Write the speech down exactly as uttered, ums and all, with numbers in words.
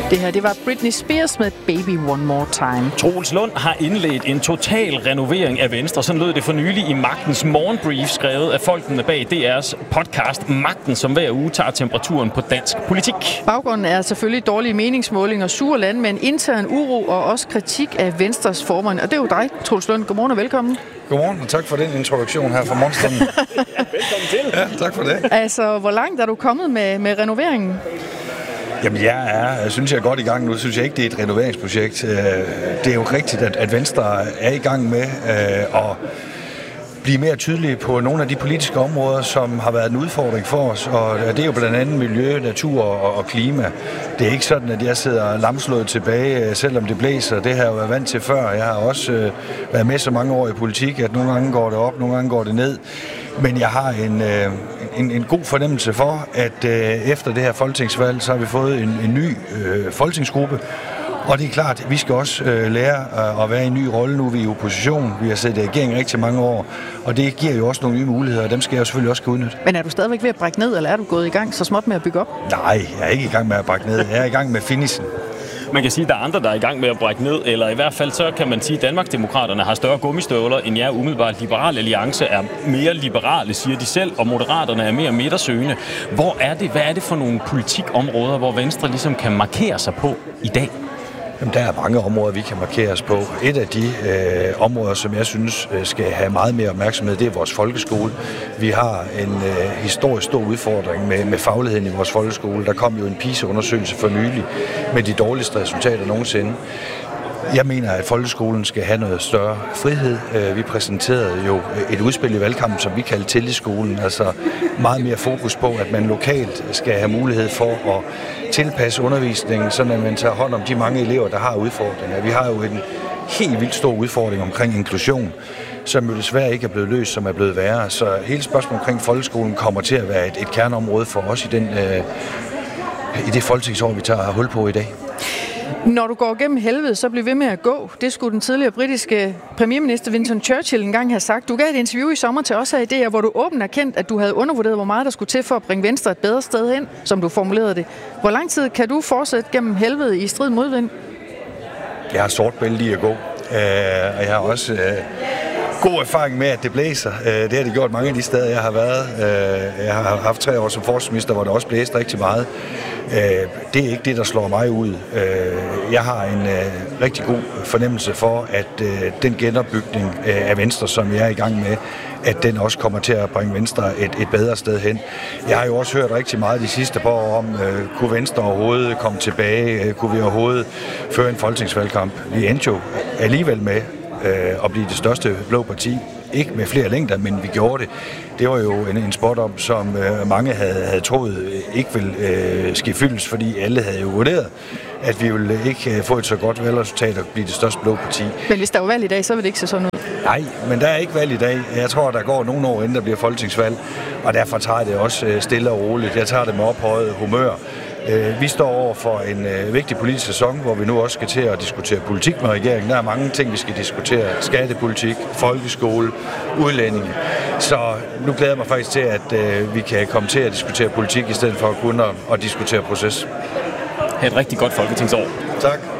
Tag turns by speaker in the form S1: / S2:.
S1: Det her, det var Britney Spears med Baby One More Time.
S2: Troels Lund har indledt en total renovering af Venstre. Sådan lød det for nylig i Magtens morgenbrief, skrevet af folkene bag D R's podcast Magten, som hver uge tager temperaturen på dansk politik.
S1: Baggrunden er selvfølgelig dårlige meningsmålinger, sure landmænd, intern uro og også kritik af Venstres formand. Og det er jo dig, Troels Lund. Godmorgen og velkommen.
S3: Godmorgen, og tak for den introduktion her fra morgenstunden.
S2: Ja, velkommen til.
S3: Ja, tak for det.
S1: Altså, hvor langt er du kommet med, med renoveringen?
S3: Jamen, jeg er, jeg synes, jeg er godt i gang nu. Synes jeg ikke, det er et renoveringsprojekt. Det er jo rigtigt, at Venstre er i gang med at blive mere tydelige på nogle af de politiske områder, som har været en udfordring for os. Og det er jo blandt andet miljø, natur og klima. Det er ikke sådan, at jeg sidder lamslået tilbage, selvom det blæser. Det har jeg jo været vant til før. Jeg har også været med så mange år i politik, at nogle gange går det op, nogle gange går det ned. Men jeg har en, en, en god fornemmelse for, at efter det her folketingsvalg, så har vi fået en, en ny øh, folketingsgruppe. Og det er klart, at vi skal også øh, lære at være i en ny rolle nu. Vi er i opposition. Vi har siddet i regeringen rigtig mange år. Og det giver jo også nogle nye muligheder, og dem skal jeg jo selvfølgelig også udnytte.
S1: Men er du stadigvæk ved at brække ned, eller er du gået i gang så småt med at bygge op?
S3: Nej, jeg er ikke i gang med at brække ned. Jeg er i gang med finishen.
S2: Man kan sige, at der er andre, der er i gang med at brække ned, eller i hvert fald så kan man sige, at Danmarksdemokraterne har større gummistøvler end jer umiddelbart. Liberal Alliance er mere liberale, siger de selv, og Moderaterne er mere midtersøgende. Hvor er det, hvad er det for nogle politikområder, hvor Venstre ligesom kan markere sig på i dag?
S3: Jamen, der er mange områder, vi kan markere os på. Et af de øh, områder, som jeg synes skal have meget mere opmærksomhed, det er vores folkeskole. Vi har en øh, historisk stor udfordring med, med fagligheden i vores folkeskole. Der kom jo en PISA-undersøgelse for nylig med de dårligste resultater nogensinde. Jeg mener, at folkeskolen skal have noget større frihed. Vi præsenterede jo et udspil i valgkampen, som vi kaldte tillidsskolen. Altså meget mere fokus på, at man lokalt skal have mulighed for at tilpasse undervisningen, så man tager hånd om de mange elever, der har udfordringer. Vi har jo en helt vildt stor udfordring omkring inklusion, som jo desværre ikke er blevet løst, som er blevet værre. Så hele spørgsmålet omkring folkeskolen kommer til at være et, et kerneområde for os i, den, øh, i det folketingsår, vi tager hul på i dag.
S1: Når du går gennem helvede, så bliv ved med at gå. Det skulle den tidligere britiske premierminister Winston Churchill engang have sagt. Du gav et interview i sommer til os her i D R, hvor du åbent erkendt, at du havde undervurderet, hvor meget der skulle til for at bringe Venstre et bedre sted hen, som du formulerede det. Hvor lang tid kan du fortsætte gennem helvede i strid modvind?
S3: Jeg har sort bælte i at gå, og jeg har også god erfaring med, at det blæser. Det har det gjort mange af de steder, jeg har været. Jeg har haft tre år som forsvarsminister, hvor det også blæste rigtig meget. Det er ikke det, der slår mig ud. Jeg har en rigtig god fornemmelse for, at den genopbygning af Venstre, som jeg er i gang med, at den også kommer til at bringe Venstre et, et bedre sted hen. Jeg har jo også hørt rigtig meget de sidste par år om, kunne Venstre overhovedet komme tilbage? Kunne vi overhovedet føre en folketingsvalgkamp? Vi endte jo alligevel med at blive det største blå parti. Ikke med flere længder, men vi gjorde det. Det var jo en, en spot om, som øh, mange havde, havde troet ikke ville øh, ske fyldes, fordi alle havde jo vurderet, at vi ville ikke øh, få et så godt valgresultat og blive det største blå parti.
S1: Men hvis der var valg i dag, så vil det ikke se sådan ud?
S3: Nej, men der er ikke valg i dag. Jeg tror, der går nogle år, inden der bliver folketingsvalg, og derfor tager jeg det også øh, stille og roligt. Jeg tager det med ophøjet humør. Vi står over for en øh, vigtig politisk sæson, hvor vi nu også skal til at diskutere politik med regeringen. Der er mange ting, vi skal diskutere. Skattepolitik, folkeskole, udlændinge. Så nu glæder jeg mig faktisk til, at øh, vi kan komme til at diskutere politik, i stedet for at kun at, at diskutere proces.
S2: Ha' et rigtig godt folketingsår.
S3: Tak.